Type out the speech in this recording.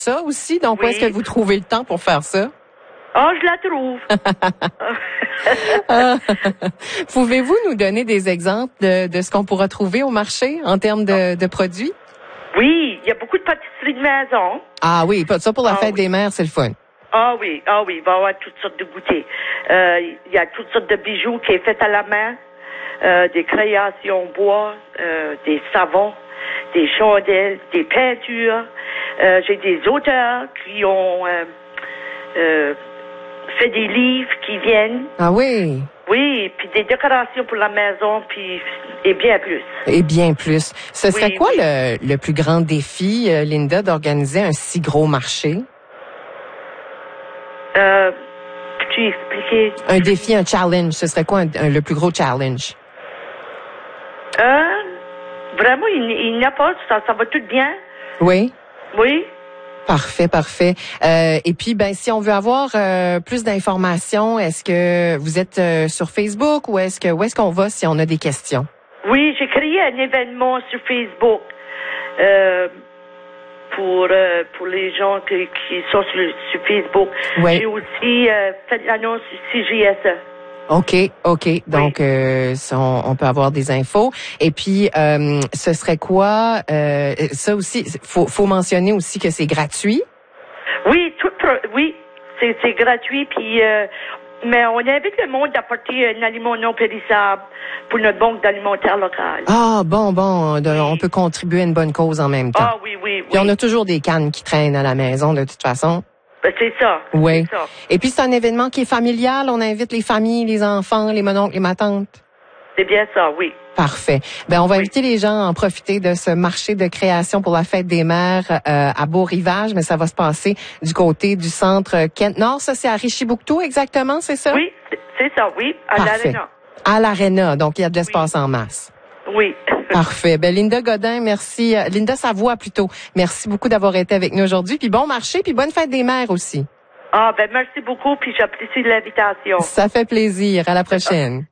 ça aussi. Donc, où est-ce que vous trouvez le temps pour faire ça? Ah, je la trouve. Pouvez-vous nous donner des exemples de ce qu'on pourra trouver au marché en termes de produits? Oui, il y a beaucoup de pâtisseries de maison. Ah oui, pas ça pour la fête des mères, c'est le fun. Ah oui, il va y avoir toutes sortes de goûters. Il y a toutes sortes de bijoux qui est fait à la main, des créations bois, des savons, des chandelles, des peintures. J'ai des auteurs qui ont fait des livres qui viennent. Ah oui? Oui, puis des décorations pour la maison, puis et bien plus. Et bien plus. Ce serait quoi le plus grand défi, Linda, d'organiser un si gros marché? Peux-tu expliquer? Un défi, un challenge. Ce serait quoi le plus gros challenge? Vraiment, il n'y a pas. Ça va tout bien. Oui? Oui. Parfait, parfait. Et puis, si on veut avoir plus d'informations, est-ce que vous êtes sur Facebook ou où est-ce qu'on va si on a des questions? Oui, j'ai créé un événement sur Facebook pour les gens qui sont sur Facebook. Oui. J'ai aussi fait l'annonce sur CJSE. OK. Donc, on peut avoir des infos. Et puis, ce serait quoi? Ça aussi, faut mentionner aussi que c'est gratuit. Oui, oui, c'est gratuit. Puis, mais on invite le monde d'apporter un aliment non périssable pour notre banque d'alimentaire locale. Ah, bon, on peut contribuer à une bonne cause en même temps. Ah oui. Puis on a toujours des cannes qui traînent à la maison de toute façon. C'est ça. Oui. C'est ça. Et puis c'est un événement qui est familial. On invite les familles, les enfants, les mononcles, les matantes. C'est bien ça, oui. Parfait. On va inviter les gens à en profiter de ce marché de création pour la fête des mères à Beau-Rivage, mais ça va se passer du côté du centre Kent-Nord. Ça, c'est à Richibouctou, exactement, c'est ça? Oui, c'est ça, oui, à l'Arena. À l'Arena, donc il y a de l'espace en masse. Oui. Parfait. Linda Godin, merci. Linda Savoie, plutôt. Merci beaucoup d'avoir été avec nous aujourd'hui. Puis bon marché, puis bonne fête des mères aussi. Merci beaucoup, puis j'apprécie l'invitation. Ça fait plaisir. À la prochaine.